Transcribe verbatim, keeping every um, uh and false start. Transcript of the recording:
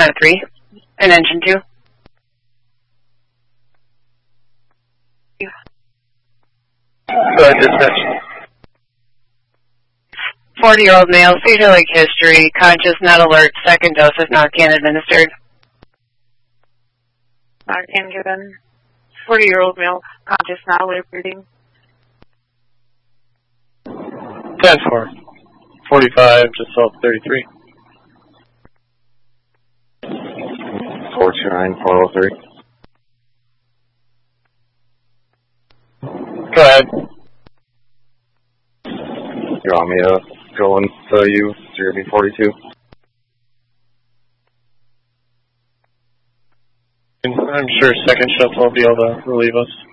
Med three, and engine two. Go ahead, dispatch. forty-year-old male, seizure like history, conscious, not alert, second dose of Narcan administered. Narcan given. forty-year-old male, conscious, not alert, breathing. ten four. forty-five, just off thirty-three. four two nine, four oh three. Go ahead. You want me to go and tell you zero B forty-two? I'm sure second shift will be able to relieve us.